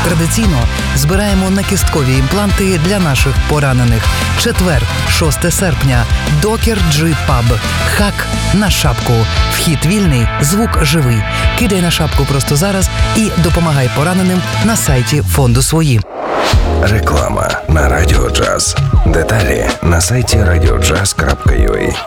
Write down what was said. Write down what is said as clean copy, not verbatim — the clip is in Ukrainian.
Традиційно збираємо накісткові імпланти для наших поранених. Четвер, 6 серпня. Докер Джи Паб. Хак на шапку. Вхід вільний, звук живий. Кидай на шапку просто зараз і допомагай пораненим на сайті фонду «Свої». Реклама на Радіо Джаз. Деталі на сайті radiojazz.ua.